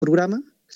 programa.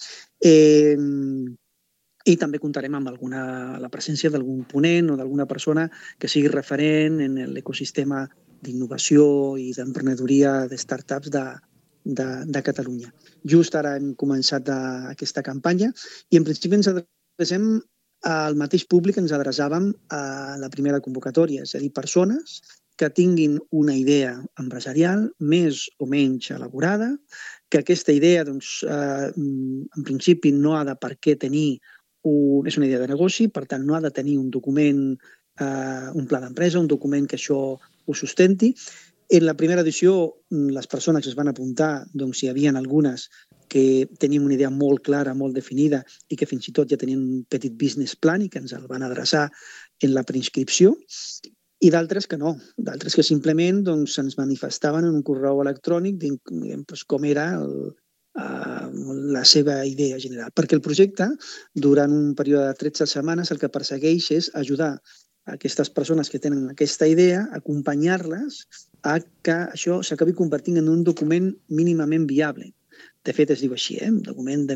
I també comptarem amb la presència d'algun ponent o d'alguna persona que sigui referent en l'ecosistema d'innovació i d'emprenedoria de startups de Catalunya. Just ara hem començat aquesta campanya i en principi ens adrecem al mateix públic que ens adreçàvem a la primera convocatòria, és a dir, persones que tinguin una idea empresarial més o menys elaborada, que aquesta idea, doncs, en principi no ha de per què tenir és una idea de negoci, per tant no ha de tenir un document, un pla d'empresa, un document que això ho sustenti. En la primera edició, les persones que es van apuntar, doncs hi havia algunes que tenien una idea molt clara, molt definida i que fins i tot ja tenien un petit business plan i que ens el van adreçar en la preinscripció, i d'altres que no, d'altres que simplement doncs, ens manifestaven en un correu electrònic com era la seva idea general. Perquè el projecte, durant un període de 13 setmanes, el que persegueix és ajudar aquestes persones que tenen aquesta idea, acompanyar-les a que això s'acabi convertint en un document mínimament viable. De fet, es diu així, un document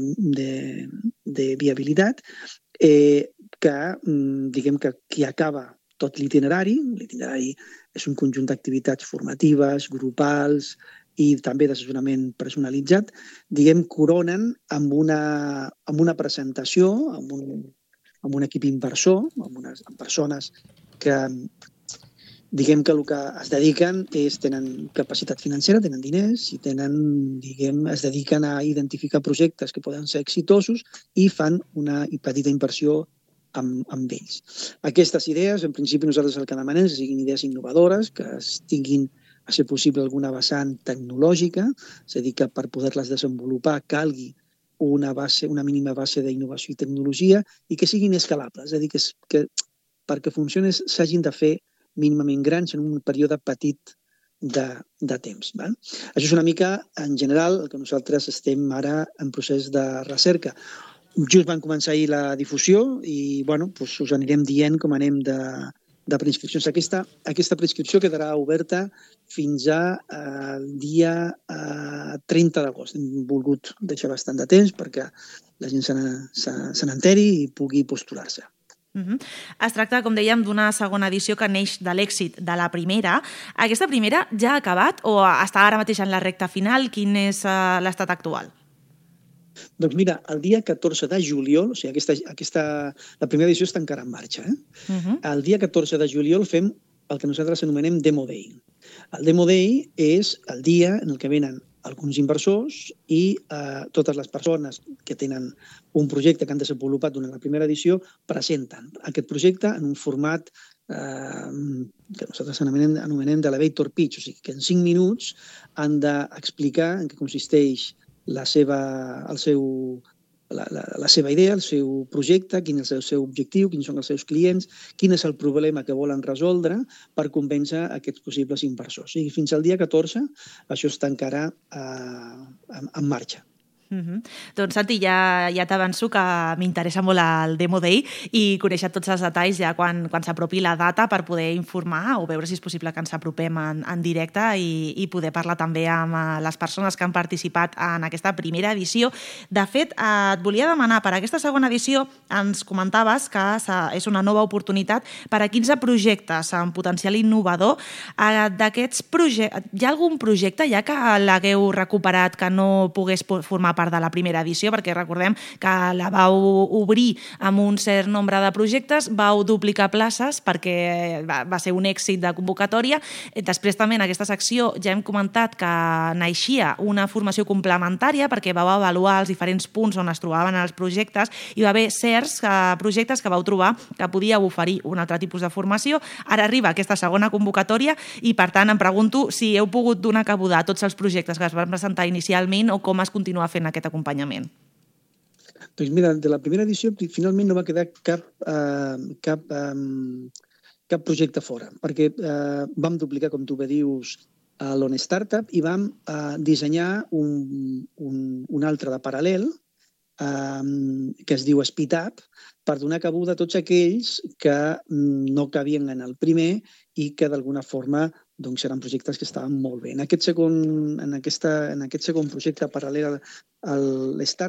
de viabilitat que, diguem que qui acaba tot l'itinerari és un conjunt d'activitats formatives, grupals i també d'assessorament personalitzat, diguem, coronen amb una presentació, amb un equip inversor, amb persones que, diguem que el que es dediquen tenen capacitat financera, tenen diners i es dediquen a identificar projectes que poden ser exitosos i fan una petita inversió amb ells. Aquestes idees, en principi, nosaltres el que demanem és que siguin idees innovadores, que tinguin a ser possible alguna vessant tecnològica, és a dir, que per poder-les desenvolupar calgui una mínima base d'innovació i tecnologia i que siguin escalables, és a dir, que perquè funcionin s'hagin de fer mínimament grans en un període petit de temps. Val? Això és una mica, en general, el que nosaltres estem ara en procés de recerca. Just van començar ahir la difusió i us anirem dient com anem de preinscripcions. Aquesta preinscripció quedarà oberta fins al dia 30 d'agost. Hem volgut deixar bastant de temps perquè la gent se n'enteri i pugui postular-se. Es tracta, com dèiem, d'una segona edició que neix de l'èxit de la primera. Aquesta primera ja ha acabat o està ara mateix en la recta final? Quin és l'estat actual? Doncs mira, el dia 14 de juliol, o sigui, la primera edició està encara en marxa. El dia 14 de juliol fem el que nosaltres anomenem Demo Day. El Demo Day és el dia en el que venen alguns inversors i totes les persones que tenen un projecte que han desenvolupat durant la primera edició presenten aquest projecte en un format que nosaltres anomenem d'elevator pitch, o sigui que en 5 minuts han d'explicar en què consisteix la seva idea, el seu projecte, quin és el seu objectiu, quins són els seus clients, quin és el problema que volen resoldre per convèncer aquests possibles inversors. I fins al dia 14 això està encara en marxa. Doncs, Santi, ja t'avanço que m'interessa molt el Demo Day i conèixer tots els detalls ja quan s'apropi la data per poder informar o veure si és possible que ens apropem en directe i poder parlar també amb les persones que han participat en aquesta primera edició. De fet, et volia demanar, per aquesta segona edició ens comentaves que és una nova oportunitat per a 15 projectes amb potencial innovador. D'aquests projectes, hi ha algun projecte ja que l'hagueu recuperat que no pogués formar part de la primera edició, perquè recordem que la vau obrir amb un cert nombre de projectes, vau duplicar places perquè va ser un èxit de convocatòria. Després també en aquesta secció ja hem comentat que naixia una formació complementària perquè vau avaluar els diferents punts on es trobaven els projectes i va haver certs projectes que vau trobar que podíeu oferir un altre tipus de formació. Ara arriba aquesta segona convocatòria i per tant em pregunto si heu pogut donar cabuda a tots els projectes que es van presentar inicialment o com es continua fent aquest acompanyament. Doncs mira, de la primera edició finalment no va quedar cap projecte fora, perquè vam duplicar, com tu bé dius, l'On Startup i vam dissenyar un altre de paral·lel que es diu Speed Up per donar cabuda a tots aquells que no cabien en el primer i que d'alguna forma doncs eren projectes que estaven molt bé. En aquest segon projecte paral·lel a l'Startup,